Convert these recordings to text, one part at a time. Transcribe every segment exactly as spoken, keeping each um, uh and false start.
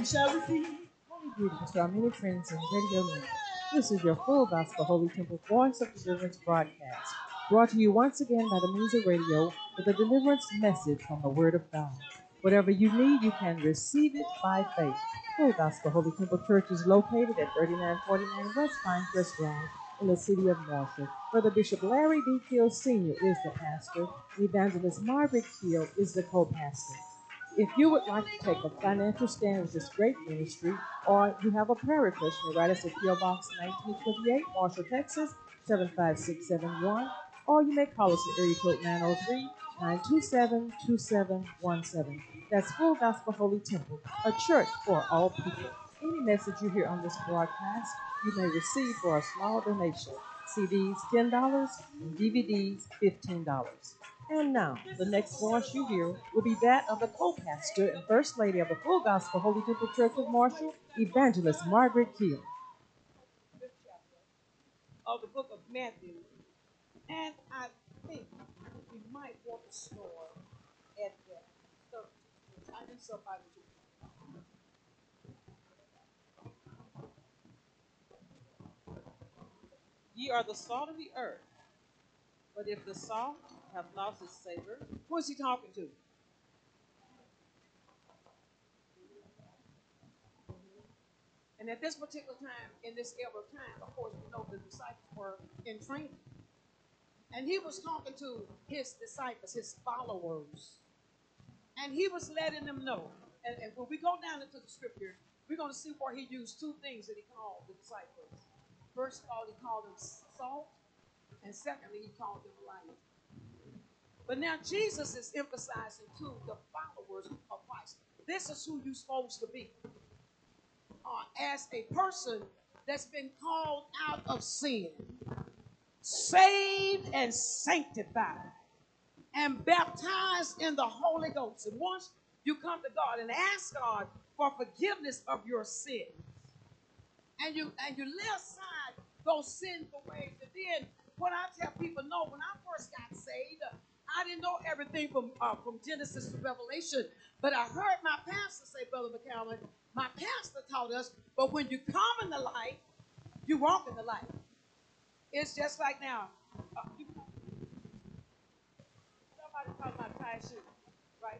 shall receive. Holy greetings to our many friends in Radio Land. This is your full gospel Holy Temple Voice of Deliverance broadcast, brought to you once again by the means of radio with a deliverance message from the Word of God. Whatever you need, you can receive it by faith. Full Gospel Holy Temple Church is located at thirty-nine forty-nine West Pinecrest Drive in the city of Marshall. Brother Bishop Larry D. Keel Senior is the pastor. Evangelist Margaret Keel is the co-pastor. If you would like to take a financial stand with this great ministry, or you have a prayer request, you may write us at P O Box nineteen twenty-eight, Marshall, Texas, seven five six seven one, or you may call us at area code nine oh three, nine two seven, two seven one seven. That's Full Gospel Holy Temple, a church for all people. Any message you hear on this broadcast, you may receive for a small donation. C Ds ten dollars and D V Ds fifteen dollars. And now, the next voice you hear will be that of the co-pastor and first lady of the Full Gospel Holy Temple Church of Marshall, Evangelist Margaret Keel. Of the book of Matthew, and I think we might want to start at that third. I need somebody to. Ye are the salt of the earth, but if the salt have lost its savor, who is he talking to? And at this particular time, in this era of time, of course, we know the disciples were in training. And he was talking to his disciples, his followers. And he was letting them know. And, and when we go down into the scripture, we're going to see where he used two things that he called the disciples. First of all, he called them salt. And secondly, he called them light. But now Jesus is emphasizing to the followers of Christ. This is who you're supposed to be. Uh, as a person that's been called out of sin, saved and sanctified, and baptized in the Holy Ghost. And once you come to God and ask God for forgiveness of your sins, and you and you lay aside those sinful ways, and then what I tell people, no, when I first got saved, I didn't know everything from uh, from Genesis to Revelation, but I heard my pastor say, Brother McCallum, my pastor taught us, but when you come in the light, you walk in the light. It's just like now. Uh, you, somebody talking about tie shoes, right?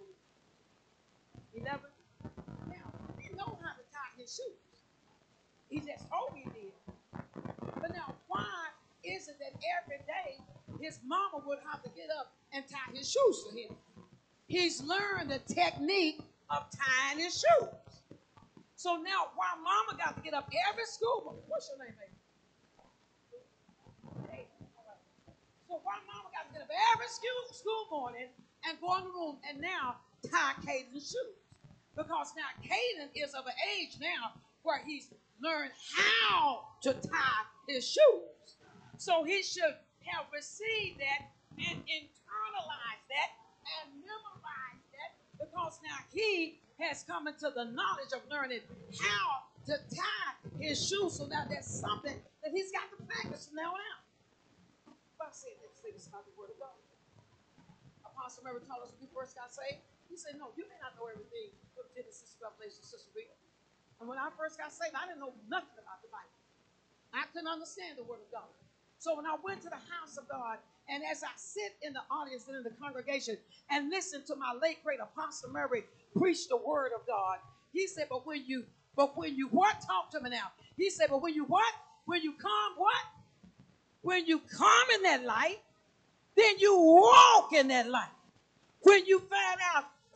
eleven. Now, he knows how to tie his shoes. He just told me he did. But now, why is it that every day his mama would have to get up and tie his shoes for him? He's learned the technique of tying his shoes. So now, why mama got to get up every school? What's your name, baby? Hey. So why mama got to get up every school, school morning and go in the room and now tie Caden's shoes? Because now Caden is of an age now where he's learned how to tie his shoes. So he should have received that and internalized that and memorized that, because now he has come into the knowledge of learning how to tie his shoes. So now there's something that he's got to practice from now on. But I said, let's say this about the word of God. Apostle Mary told us when we first got saved, he said, no, you may not know everything from Genesis to Revelation, Sister Rita. And when I first got saved, I didn't know nothing about the Bible. I couldn't understand the word of God. So when I went to the house of God, and as I sit in the audience and in the congregation and listen to my late great Apostle Murray preach the word of God, he said, but when you, but when you what? Talk to me now. He said, but when you what? When you come what? When you come in that light, then you walk in that light. When you find out